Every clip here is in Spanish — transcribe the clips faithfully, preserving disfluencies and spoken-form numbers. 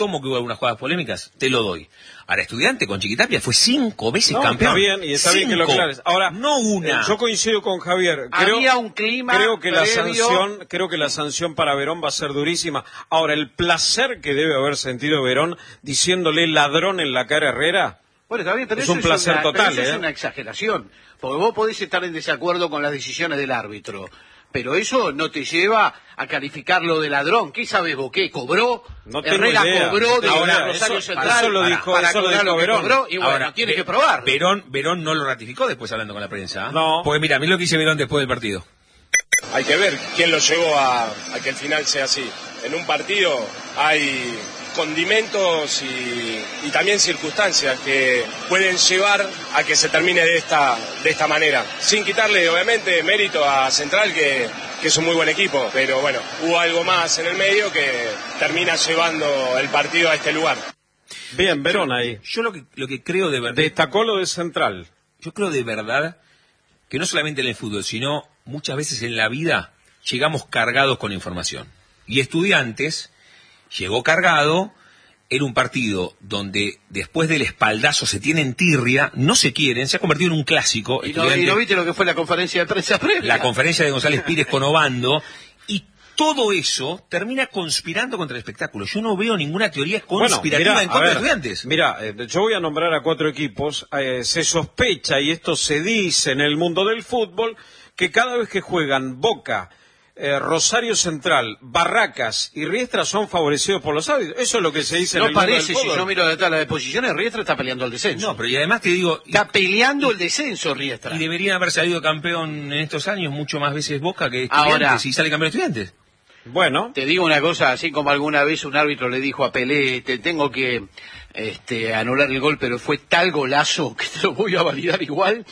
tomo que hubo algunas jugadas polémicas, te lo doy. Ahora, Estudiante con Chiquitapia fue cinco veces no, campeón. Está bien, y está cinco. bien que lo aclares. Ahora, no una. Eh, yo coincido con Javier. Creo, Había un clima creo que la previo... sanción, creo que la sanción para Verón va a ser durísima. Ahora, el placer que debe haber sentido Verón diciéndole ladrón en la cara a Herrera. Bueno, está bien, pero es eso un placer es una, total, pero eso ¿eh? es una exageración. Porque vos podés estar en desacuerdo con las decisiones del árbitro. Pero eso no te lleva a calificarlo de ladrón. ¿Qué sabes vos? ¿Qué? ¿Cobró? No tengo Herrera idea. cobró de Ahora, Rosario eso, Central eso lo para, dijo, para eso lo cobrar dijo lo que Verón. cobró. Y bueno, Ahora, tiene Be- que probarlo. Verón, Verón no lo ratificó después hablando con la prensa. ¿eh? No. Porque mira, mira lo que dice Verón después del partido. Hay que ver quién lo llevó a, a que el final sea así. En un partido hay condimentos y, y también circunstancias que pueden llevar a que se termine de esta, de esta manera. Sin quitarle, obviamente, mérito a Central, que, que es un muy buen equipo. Pero bueno, hubo algo más en el medio que termina llevando el partido a este lugar. Bien, Verón ahí. Yo lo que, lo que creo de verdad... Destacó lo de Central. Yo creo de verdad que no solamente en el fútbol, sino muchas veces en la vida llegamos cargados con información. Y Estudiantes llegó cargado, era un partido donde después del espaldazo se tienen tirria, no se quieren, se ha convertido en un clásico. ¿Y no, ¿Y no viste lo que fue la conferencia de prensa previa? La conferencia de González Pires con Obando, y todo eso termina conspirando contra el espectáculo. Yo no veo ninguna teoría conspirativa bueno, mirá, en contra ver, de Estudiantes. Mira, eh, yo voy a nombrar a cuatro equipos. Eh, se sospecha, y esto se dice en el mundo del fútbol, que cada vez que juegan Boca, eh, Rosario Central, Barracas y Riestra son favorecidos por los árbitros. Eso es lo que se dice en No el mundo del parece, si fútbol. yo miro la tabla de posiciones, Riestra está peleando el descenso. No, pero y además te digo... Está peleando el descenso, Riestra. Y deberían haber salido campeón en estos años mucho más veces Boca que Estudiantes. Ahora, y sale campeón Estudiantes. Bueno, te digo una cosa, así como alguna vez un árbitro le dijo a Pelé, te tengo que este, anular el gol, pero fue tal golazo que te lo voy a validar igual.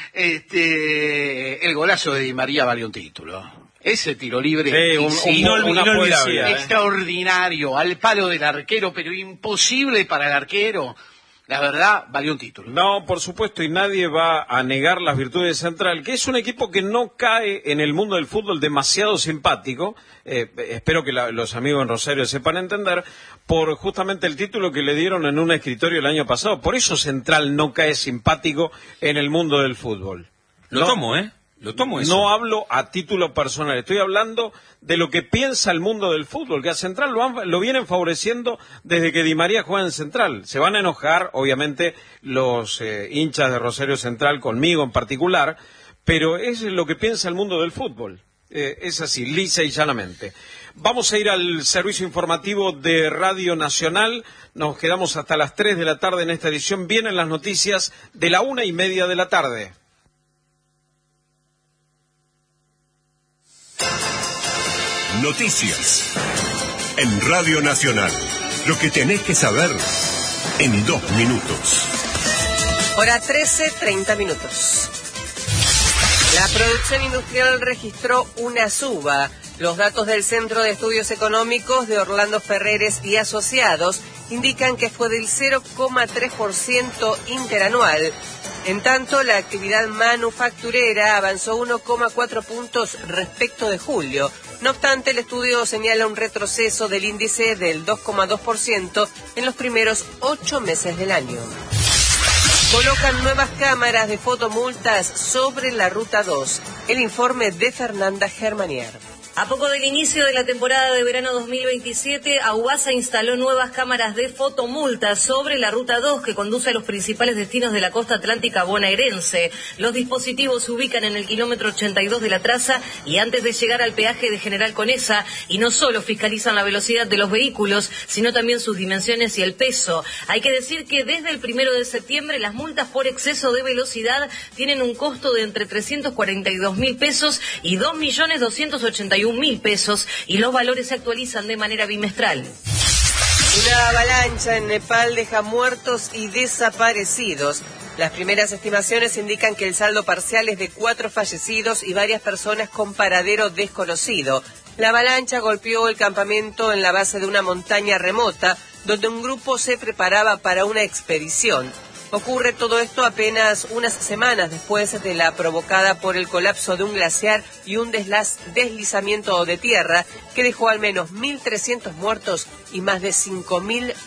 Este, el golazo de Di María valió un título. Ese tiro libre sí, un, un, inolvidable, una poesía, ¿eh? extraordinario, al palo del arquero, pero imposible para el arquero. La verdad, valió un título. No, por supuesto, y nadie va a negar las virtudes de Central, que es un equipo que no cae en el mundo del fútbol demasiado simpático. Eh, espero que la, los amigos en Rosario sepan entender, por justamente el título que le dieron en un escritorio el año pasado. Por eso Central no cae simpático en el mundo del fútbol. Lo ¿no? tomo, ¿eh? Lo tomo eso. No hablo a título personal, estoy hablando de lo que piensa el mundo del fútbol, que a Central lo, han, lo vienen favoreciendo desde que Di María juega en Central. Se van a enojar, obviamente, los eh, hinchas de Rosario Central, conmigo en particular, pero es lo que piensa el mundo del fútbol. Eh, es así, lisa y llanamente. Vamos a ir al servicio informativo de Radio Nacional. Nos quedamos hasta las tres de la tarde en esta edición. Vienen las noticias de la una y media de la tarde. Noticias en Radio Nacional. Lo que tenés que saber en dos minutos. Hora trece, treinta minutos. La producción industrial registró una suba. Los datos del Centro de Estudios Económicos de Orlando Ferreres y Asociados indican que fue del cero coma tres por ciento interanual. En tanto, la actividad manufacturera avanzó uno coma cuatro puntos respecto de julio. No obstante, el estudio señala un retroceso del índice del dos coma dos por ciento en los primeros ocho meses del año. Colocan nuevas cámaras de fotomultas sobre la Ruta dos. El informe de Fernanda Germanier. A poco del inicio de la temporada de verano dos mil veintisiete, Aguasa instaló nuevas cámaras de fotomultas sobre la Ruta dos que conduce a los principales destinos de la costa atlántica bonaerense. Los dispositivos se ubican en el kilómetro ochenta y dos de la traza y antes de llegar al peaje de General Conesa, y no solo fiscalizan la velocidad de los vehículos, sino también sus dimensiones y el peso. Hay que decir que desde el primero de septiembre las multas por exceso de velocidad tienen un costo de entre trescientos cuarenta y dos mil pesos y dos millones doscientos ochenta y un mil pesos, y los valores se actualizan de manera bimestral. Una avalancha en Nepal deja muertos y desaparecidos. Las primeras estimaciones indican que el saldo parcial es de cuatro fallecidos y varias personas con paradero desconocido. La avalancha golpeó el campamento en la base de una montaña remota, donde un grupo se preparaba para una expedición. Ocurre todo esto apenas unas semanas después de la provocada por el colapso de un glaciar y un deslaz, deslizamiento de tierra que dejó al menos mil trescientos muertos y más de cinco mil